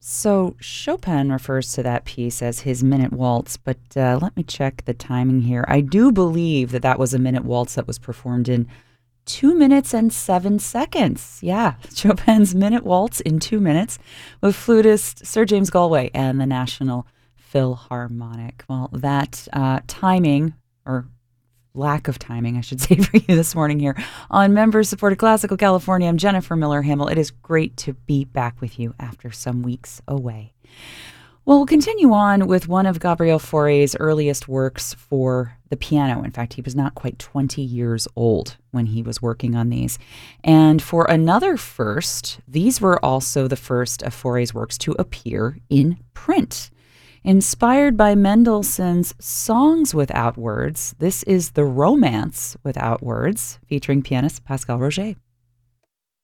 So Chopin refers to that piece as his Minute Waltz, but let me check the timing here. I do believe that that was a Minute Waltz that was performed in 2 minutes and 7 seconds. Yeah, Chopin's Minute Waltz in 2 minutes with flutist Sir James Galway and the National Philharmonic. Well, that timing, or lack of timing, I should say, for you this morning here on Members Supported Classical California. I'm Jennifer Miller Hamill. It is great to be back with you after some weeks away. Well, we'll continue on with one of Gabriel Fauré's earliest works for the piano. In fact, he was not quite 20 years old when he was working on these. And for another first, these were also the first of Fauré's works to appear in print. Inspired by Mendelssohn's Songs Without Words, this is The Romance Without Words, featuring pianist Pascal Roget.